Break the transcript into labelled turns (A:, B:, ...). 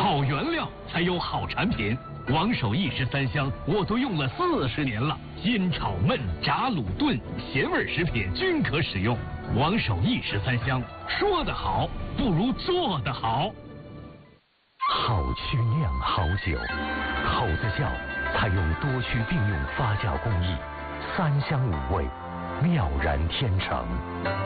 A: 好原料才有好产品。王守义13香我都用了40年了，煎炒焖炸卤炖咸味食品均可使用。王守义13香，说得好不如做得好。
B: 好曲酿好酒，口子窖采用多区并用发酵工艺，3香5味，妙然天成。